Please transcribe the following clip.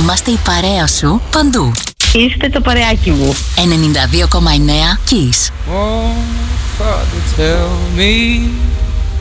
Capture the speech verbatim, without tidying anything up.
Είμαστε η παρέα σου παντού. Είστε το παρεάκι μου. ενενήντα δύο κόμμα εννέα Kiss. Oh, Father, tell me